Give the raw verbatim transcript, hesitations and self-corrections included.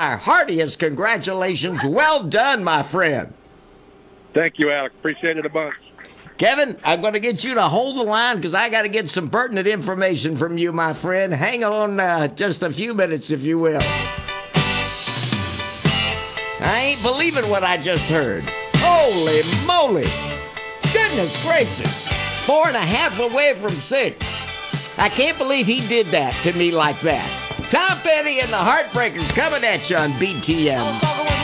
our heartiest congratulations. Well done, my friend. Thank you, Alex. Appreciate it a bunch. Kevin, I'm going to get you to hold the line because I got to get some pertinent information from you, my friend. Hang on uh, just a few minutes, if you will. I ain't believing what I just heard. Holy moly. Goodness gracious. Four and a half away from six. I can't believe he did that to me like that. Tom Petty and the Heartbreakers coming at you on B T M.